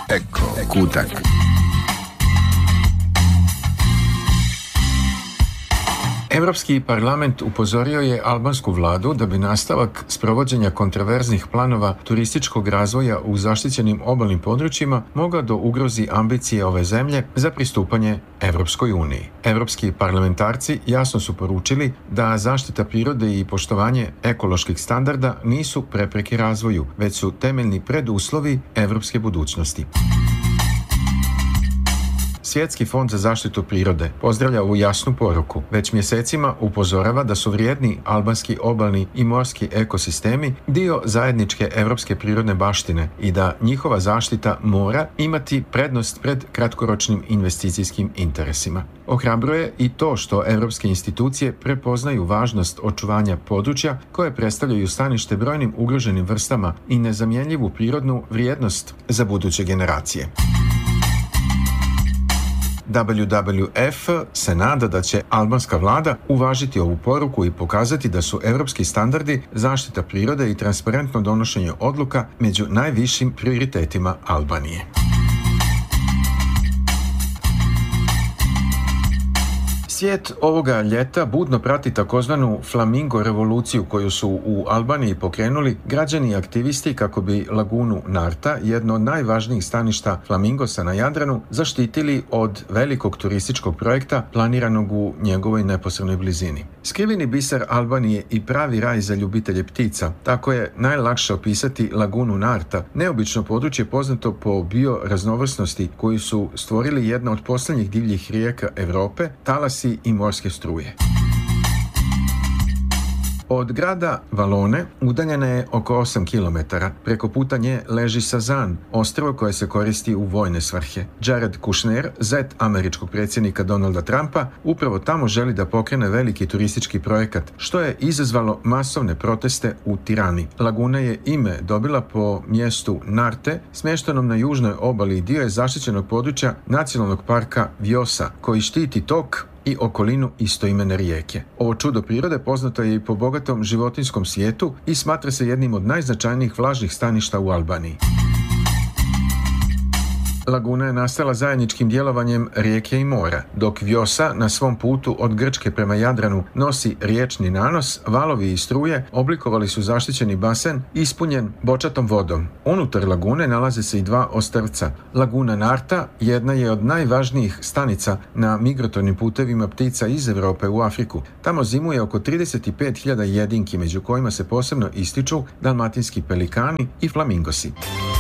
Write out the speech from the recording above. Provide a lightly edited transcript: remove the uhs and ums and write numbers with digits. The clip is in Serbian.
Eko kutak. Evropski parlament upozorio je albansku vladu da bi nastavak sprovođenja kontroverznih planova turističkog razvoja u zaštićenim obalnim područjima mogao da ugrozi ambicije ove zemlje za pristupanje Evropskoj uniji. Evropski parlamentarci jasno su poručili da zaštita prirode i poštovanje ekoloških standarda nisu prepreke razvoju, već su temeljni preduslovi evropske budućnosti. Svjetski fond za zaštitu prirode pozdravlja ovu jasnu poruku. Već mjesecima upozorava da su vrijedni albanski obalni i morski ekosistemi dio zajedničke evropske prirodne baštine i da njihova zaštita mora imati prednost pred kratkoročnim investicijskim interesima. Ohrabruje i to što evropske institucije prepoznaju važnost očuvanja područja koje predstavljaju stanište brojnim ugroženim vrstama i nezamjenjivu prirodnu vrijednost za buduće generacije. WWF se nada da će albanska vlada uvažiti ovu poruku i pokazati da su evropski standardi, zaštita prirode i transparentno donošenje odluka među najvišim prioritetima Albanije. Svijet ovoga ljeta budno prati takozvanu flamingo revoluciju koju su u Albaniji pokrenuli građani i aktivisti kako bi lagunu Narta, jedno od najvažnijih staništa flamingosa na Jadranu, zaštitili od velikog turističkog projekta planiranog u njegovoj neposrednoj blizini. Skriveni biser Albanije i pravi raj za ljubitelje ptica, tako je najlakše opisati lagunu Narta, neobično područje poznato po bioraznovrsnosti koju su stvorili jedna od posljednjih divljih rijeka Evrope, talasi i morske struje. Od grada Valone udaljena je oko 8 km. Preko puta nje leži Sazan, ostrvo koje se koristi u vojne svrhe. Jared Kushner, zet američkog predsjednika Donalda Trumpa, upravo tamo želi da pokrene veliki turistički projekat, što je izazvalo masovne proteste u Tirani. Laguna je ime dobila po mjestu Narte, smještenom na južnoj obali i dio je zaštićenog područja nacionalnog parka Vjosa, koji štiti tok i okolinu istoimene rijeke. Ovo čudo prirode poznato je i po bogatom životinjskom svijetu i smatra se jednim od najznačajnijih vlažnih staništa u Albaniji. Laguna je nastala zajedničkim djelovanjem rijeke i mora. Dok Vjosa na svom putu od Grčke prema Jadranu nosi riječni nanos, valovi i struje oblikovali su zaštićeni basen ispunjen bočatom vodom. Unutar lagune nalaze se i dva ostrvca. Laguna Narta jedna je od najvažnijih stanica na migratornim putevima ptica iz Europe u Afriku. Tamo zimuje oko 35.000 jedinki, među kojima se posebno ističu dalmatinski pelikani i flamingosi.